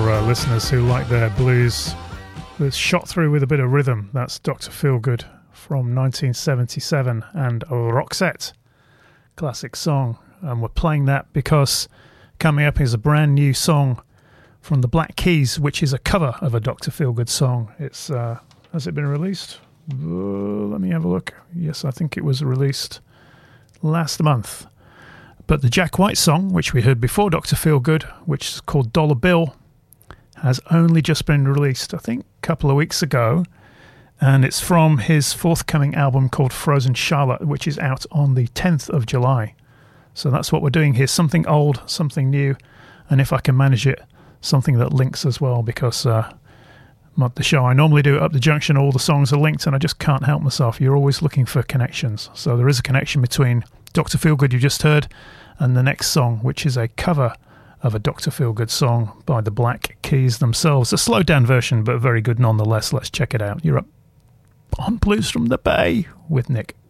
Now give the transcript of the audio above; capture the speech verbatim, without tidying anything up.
uh, listeners who like their blues that's shot through with a bit of rhythm. That's Doctor Feelgood from nineteen seventy-seven and Roxette, classic song. And we're playing that because coming up is a brand new song from the Black Keys, which is a cover of a Doctor Feelgood song. It's uh, has it been released? Uh, let me have a look. Yes, I think it was released last month. But the Jack White song, which we heard before Doctor Feelgood, which is called Dollar Bill, has only just been released, I think, a couple of weeks ago. And it's from his forthcoming album called Frozen Charlotte, which is out on the tenth of July. So that's what we're doing here. Something old, something new. And if I can manage it, something that links as well, because uh, the show I normally do at Up the Junction, all the songs are linked and I just can't help myself. You're always looking for connections. So there is a connection between Doctor Feelgood you just heard and the next song, which is a cover of a Doctor Feelgood song by the Black Keys themselves. A slowed down version, but very good nonetheless. Let's check it out. You're up on Blues from the Bay with Nick.